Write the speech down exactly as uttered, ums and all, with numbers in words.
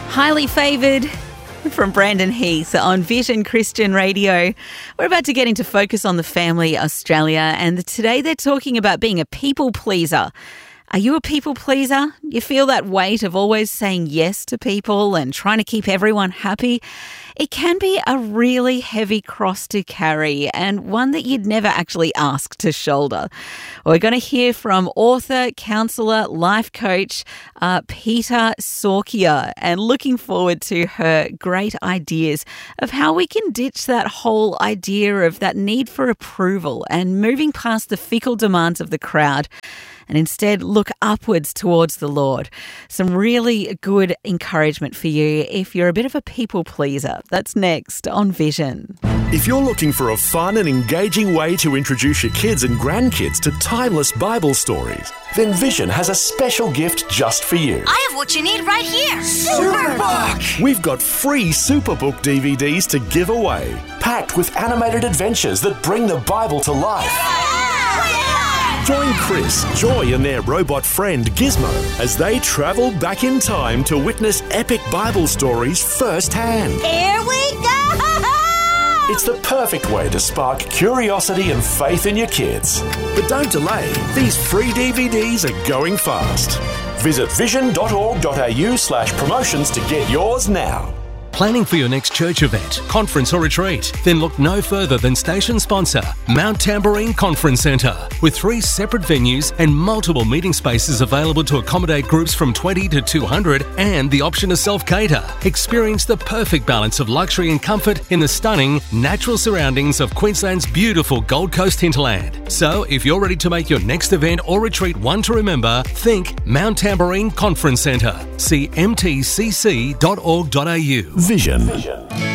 Highly Favoured from Brandon Heath on Vision Christian Radio. We're about to get into Focus on the Family Australia, and today they're talking about being a people pleaser. Are you a people pleaser? You feel that weight of always saying yes to people and trying to keep everyone happy? It can be a really heavy cross to carry and one that you'd never actually ask to shoulder. We're going to hear from author, counsellor, life coach, uh, Peta Sorkia, and looking forward to her great ideas of how we can ditch that whole idea of that need for approval and moving past the fickle demands of the crowd and instead look upwards towards the Lord. Some really good encouragement for you if you're a bit of a people pleaser. That's next on Vision. If you're looking for a fun and engaging way to introduce your kids and grandkids to timeless Bible stories, then Vision has a special gift just for you. I have what you need right here. Superbook! We've got free Superbook D V Ds to give away, packed with animated adventures that bring the Bible to life. Join Chris, Joy and their robot friend Gizmo as they travel back in time to witness epic Bible stories firsthand. Here we go! It's the perfect way to spark curiosity and faith in your kids. But don't delay, these free D V Ds are going fast. Visit vision.org.au slash promotions to get yours now. Planning for your next church event, conference or retreat? Then look no further than station sponsor, Mount Tamborine Conference Centre. With three separate venues and multiple meeting spaces available to accommodate groups from twenty to two hundred and the option to self-cater. Experience the perfect balance of luxury and comfort in the stunning, natural surroundings of Queensland's beautiful Gold Coast hinterland. So if you're ready to make your next event or retreat one to remember, think Mount Tamborine Conference Centre. See m t c c dot org dot a u. Vision. Vision.